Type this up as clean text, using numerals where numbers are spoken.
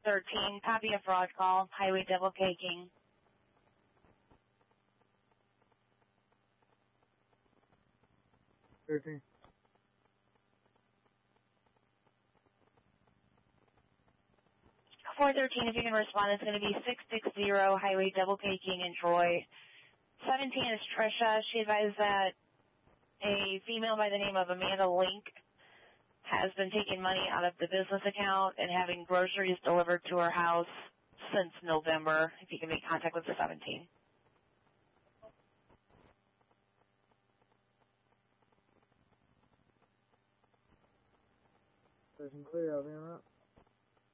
13, copy a fraud call, highway double caking. 13. Four 13, if you can respond, it's going to be 660 highway double caking in Troy. 17 is Trisha. She advised that a female by the name of Amanda Link has been taking money out of the business account and having groceries delivered to her house since November. If you can make contact with the 17. Station clear, I'll be on that.